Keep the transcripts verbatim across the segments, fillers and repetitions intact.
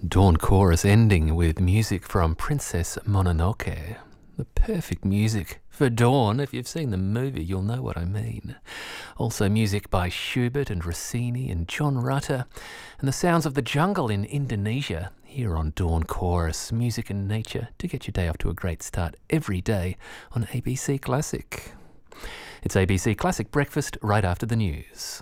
Dawn Chorus ending with music from Princess Mononoke. The perfect music for dawn. If you've seen the movie, you'll know what I mean. Also music by Schubert and Rossini and John Rutter, and the sounds of the jungle in Indonesia here on Dawn Chorus. Music and nature to get your day off to a great start every day on A B C Classic. It's A B C Classic Breakfast right after the news.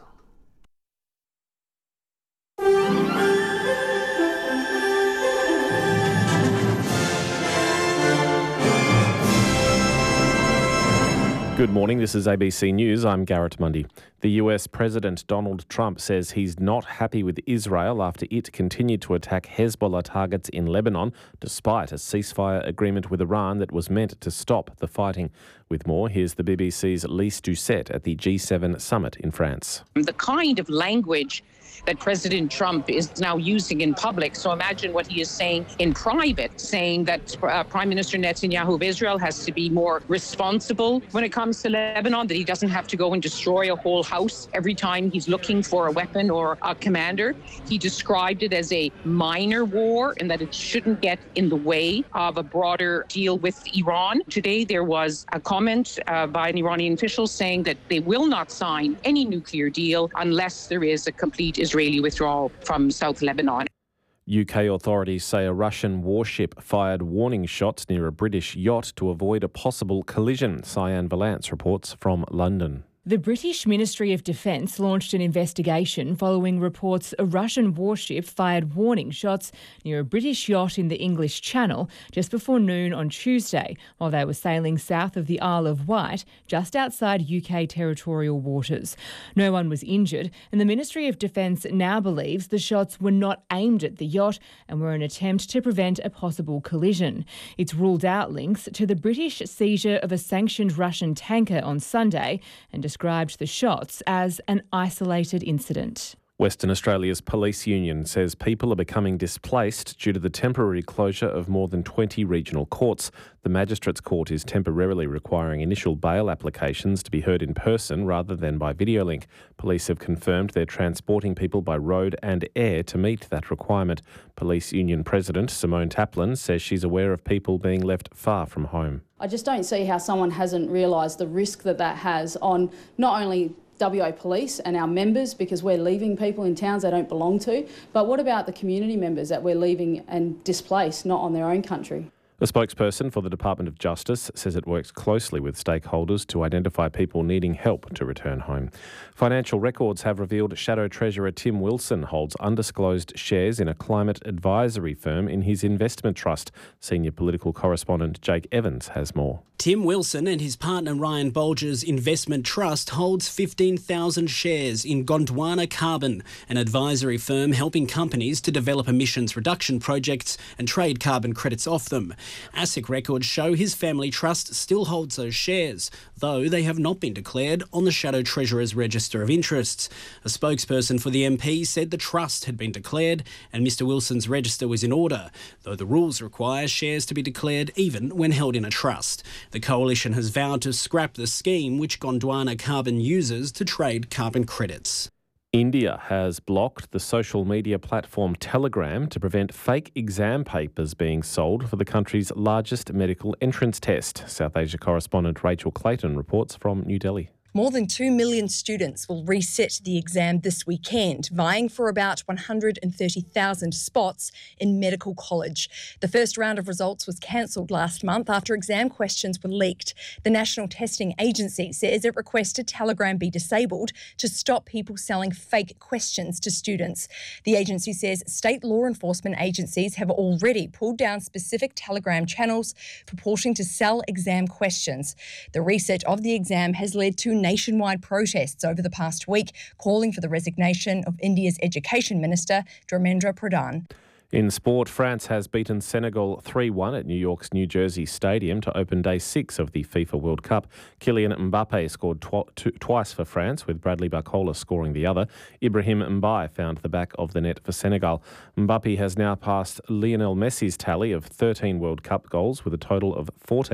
Good morning, this is A B C News. I'm Garrett Mundy. The U S President Donald Trump says he's not happy with Israel after it continued to attack Hezbollah targets in Lebanon, despite a ceasefire agreement with Iran that was meant to stop the fighting. With more, here's the B B C's Lise Doucette at the G seven summit in France. The kind of language that President Trump is now using in public. So imagine what he is saying in private, saying that uh, Prime Minister Netanyahu of Israel has to be more responsible when it comes to Lebanon, that he doesn't have to go and destroy a whole house every time he's looking for a weapon or a commander. He described it as a minor war and that it shouldn't get in the way of a broader deal with Iran. Today, there was a comment uh, by an Iranian official saying that they will not sign any nuclear deal unless there is a complete Israeli withdrawal from South Lebanon. U K authorities say a Russian warship fired warning shots near a British yacht to avoid a possible collision. Cyan Valance reports from London. The British Ministry of Defence launched an investigation following reports a Russian warship fired warning shots near a British yacht in the English Channel just before noon on Tuesday while they were sailing south of the Isle of Wight, just outside U K territorial waters. No one was injured, and the Ministry of Defence now believes the shots were not aimed at the yacht and were an attempt to prevent a possible collision. It's ruled out links to the British seizure of a sanctioned Russian tanker on Sunday and described the shots as an isolated incident. Western Australia's police union says people are becoming displaced due to the temporary closure of more than twenty regional courts. The Magistrates Court is temporarily requiring initial bail applications to be heard in person rather than by video link. Police have confirmed they're transporting people by road and air to meet that requirement. Police Union President Simone Taplin says she's aware of people being left far from home. I just don't see how someone hasn't realised the risk that that has on not only W A Police and our members, because we're leaving people in towns they don't belong to, but what about the community members that we're leaving and displaced, not on their own country? A spokesperson for the Department of Justice says it works closely with stakeholders to identify people needing help to return home. Financial records have revealed Shadow Treasurer Tim Wilson holds undisclosed shares in a climate advisory firm in his investment trust. Senior political correspondent Jake Evans has more. Tim Wilson and his partner Ryan Bolger's investment trust holds fifteen thousand shares in Gondwana Carbon, an advisory firm helping companies to develop emissions reduction projects and trade carbon credits off them. ASIC records show his family trust still holds those shares, though they have not been declared on the Shadow Treasurer's Register of Interests. A spokesperson for the M P said the trust had been declared and Mr Wilson's register was in order, though the rules require shares to be declared even when held in a trust. The coalition has vowed to scrap the scheme which Gondwana Carbon uses to trade carbon credits. India has blocked the social media platform Telegram to prevent fake exam papers being sold for the country's largest medical entrance test. South Asia correspondent Rachel Clayton reports from New Delhi. More than two million students will resit the exam this weekend, vying for about one hundred thirty thousand spots in medical college. The first round of results was cancelled last month after exam questions were leaked. The National Testing Agency says it requested Telegram be disabled to stop people selling fake questions to students. The agency says state law enforcement agencies have already pulled down specific Telegram channels purporting to sell exam questions. The reset of the exam has led to nationwide protests over the past week, calling for the resignation of India's Education Minister, Dharmendra Pradhan. In sport, France has beaten Senegal three one at New York's New Jersey Stadium to open day six of the FIFA World Cup. Kylian Mbappe scored tw- t- twice for France, with Bradley Barcola scoring the other. Ibrahim Mbaye found the back of the net for Senegal. Mbappe has now passed Lionel Messi's tally of thirteen World Cup goals with a total of fourteen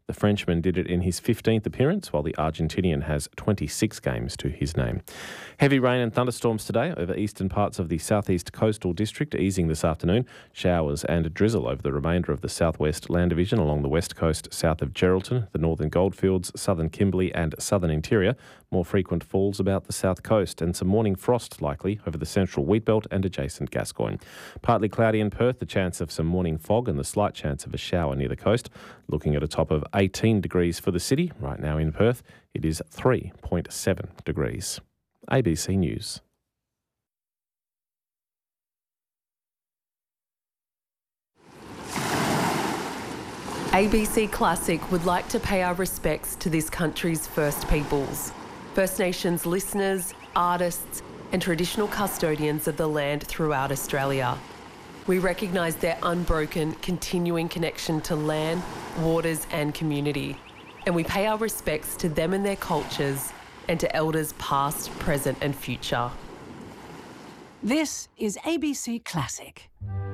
The Frenchman did it in his fifteenth appearance, while the Argentinian has twenty-six games to his name. Heavy rain and thunderstorms today over eastern parts of the southeast coastal district, easing this afternoon. Showers and drizzle over the remainder of the southwest land division along the west coast south of Geraldton, the northern Goldfields, southern Kimberley and southern interior. More frequent falls about the south coast and some morning frost likely over the central wheatbelt and adjacent Gascoyne. Partly cloudy in Perth, the chance of some morning fog and the slight chance of a shower near the coast. Looking at a top of eighteen degrees for the city. Right now in Perth, it is three point seven degrees. A B C News. A B C Classic would like to pay our respects to this country's First Peoples, First Nations listeners, artists and traditional custodians of the land throughout Australia. We recognise their unbroken, continuing connection to land, waters and community, and we pay our respects to them and their cultures and to elders past, present and future. This is A B C Classic.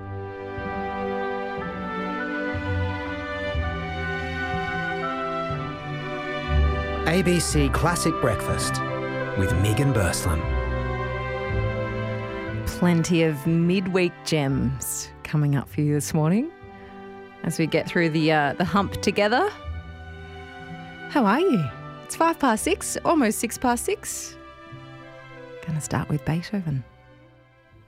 A B C Classic Breakfast with Megan Burslam. Plenty of midweek gems coming up for you this morning as we get through the uh, the hump together. How are you? It's five past six, almost six past six. Going to start with Beethoven.